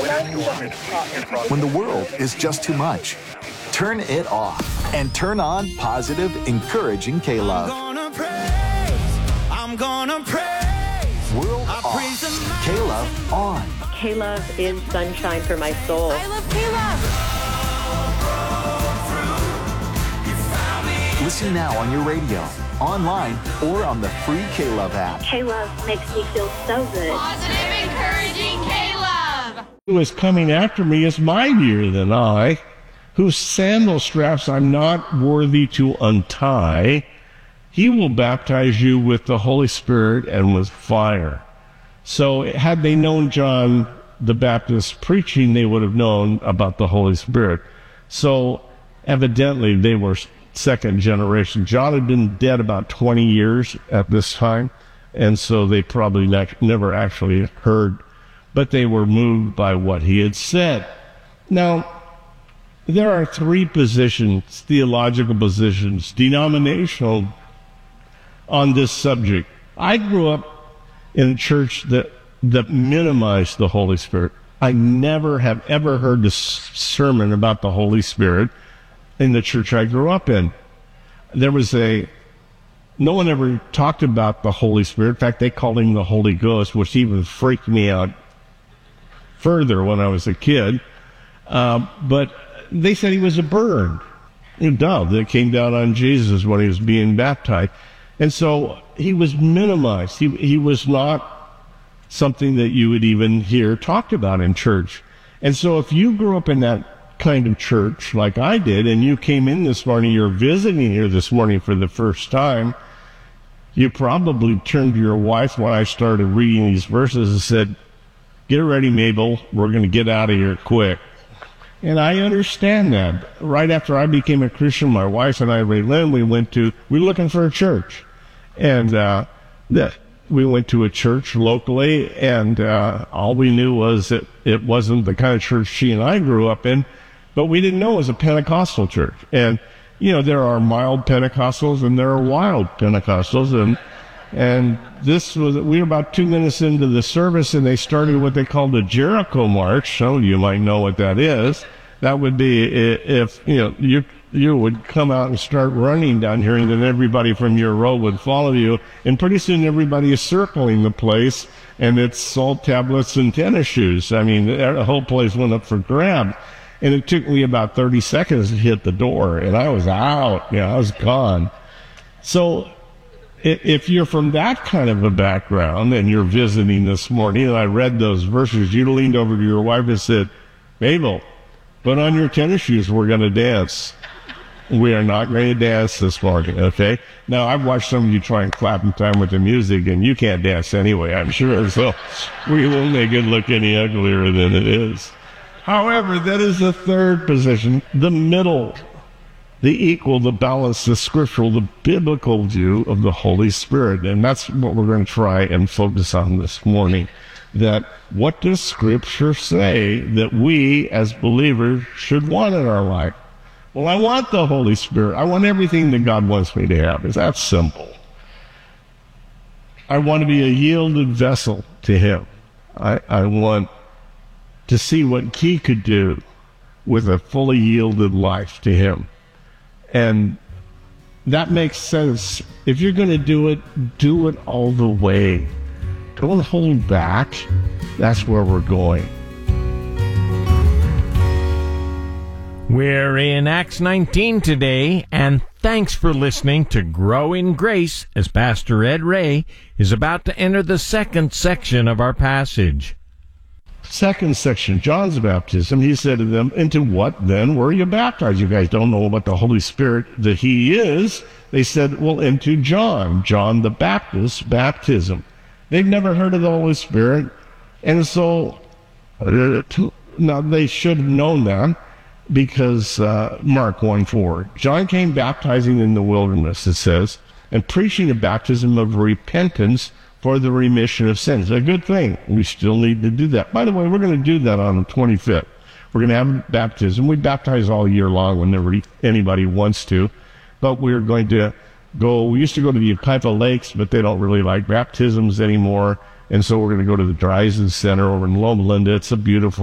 When the world is just too much, turn it off and turn on positive, encouraging K-Love. I'm gonna praise. World off. K-Love on. K-Love is sunshine for my soul. I love K-Love. Listen now on your radio, online, or on the free K-Love app. K-Love makes me feel so good. Positive, encouraging K-Love. Who is coming after me is mightier than I, whose sandal straps I'm not worthy to untie. He will baptize you with the Holy Spirit and with fire. So had they known John the Baptist preaching, they would have known about the Holy Spirit. So evidently they were second generation. John had been dead about 20 years at this time, and so they probably never actually heard, but they were moved by what he had said. Now, there are three positions, theological positions, denominational, on this subject. I grew up in a church that minimized the Holy Spirit. I never have ever heard a sermon about the Holy Spirit in the church I grew up in. No one ever talked about the Holy Spirit. In fact, they called him the Holy Ghost, which even freaked me out further when I was a kid. But they said he was a bird, a dove that came down on Jesus when he was being baptized. And so he was minimized. He was not something that you would even hear talked about in church. And so if you grew up in that kind of church like I did, and you came in this morning, you're visiting here this morning for the first time, you probably turned to your wife when I started reading these verses and said, "Get ready, Mabel, we're going to get out of here quick." And I understand that. Right after I became a Christian, my wife and I, Raylyn, we were looking for a church. And we went to a church locally, and all we knew was that it wasn't the kind of church she and I grew up in, but we didn't know it was a Pentecostal church. And, there are mild Pentecostals and there are wild Pentecostals. And we were about 2 minutes into the service, and they started what they called the Jericho March. Some of you might know what that is. That would be if, you would come out and start running down here, and then everybody from your row would follow you. And pretty soon everybody is circling the place, and it's salt tablets and tennis shoes. I mean, the whole place went up for grabs. And it took me about 30 seconds to hit the door, and I was out. I was gone. So if you're from that kind of a background and you're visiting this morning, and I read those verses, you leaned over to your wife and said, "Mabel, put on your tennis shoes, we're going to dance." We are not going to dance this morning, okay? Now, I've watched some of you try and clap in time with the music, and you can't dance anyway, I'm sure, so we won't make it look any uglier than it is. However, that is the third position, the middle, the equal, the balance, the scriptural, the biblical view of the Holy Spirit. And that's what we're going to try and focus on this morning. That what does Scripture say that we as believers should want in our life? Well, I want the Holy Spirit. I want everything that God wants me to have. It's that simple. I want to be a yielded vessel to Him. I want to see what He could do with a fully yielded life to Him. And that makes sense. If you're going to do it all the way. Don't hold back. That's where we're going. We're in Acts 19 today, and thanks for listening to Grow in Grace as Pastor Ed Ray is about to enter the second section of our passage. Second section, John's baptism. He said to them, "Into what then were you baptized?" You guys don't know about the Holy Spirit that He is. They said, well, into John the Baptist's baptism. They've never heard of the Holy Spirit, and so now they should have known that, because Mark 1:4, John came baptizing in the wilderness, it says, and preaching a baptism of repentance for the remission of sins. A good thing. We still need to do that. By the way, we're going to do that on the 25th. We're going to have baptism. We baptize all year long whenever anybody wants to, but we're going to go. We used to go to the Yucaipa Lakes, but they don't really like baptisms anymore, and so we're going to go to the Dryzen Center over in Loma Linda. It's a beautiful